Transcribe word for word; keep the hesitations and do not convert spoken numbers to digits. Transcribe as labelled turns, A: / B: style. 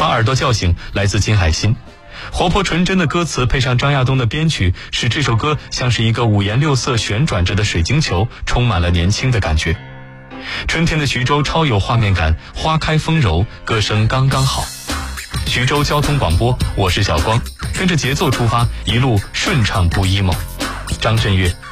A: 把耳朵叫醒来自金海心。活泼纯真的歌词配上张亚东的编曲，使这首歌像是一个五颜六色旋转着的水晶球，充满了年轻的感觉。春天的徐州超有画面感，花开风柔，歌声刚刚好。徐州交通广播，我是小光，跟着节奏出发，一路顺畅不 emo。张震岳。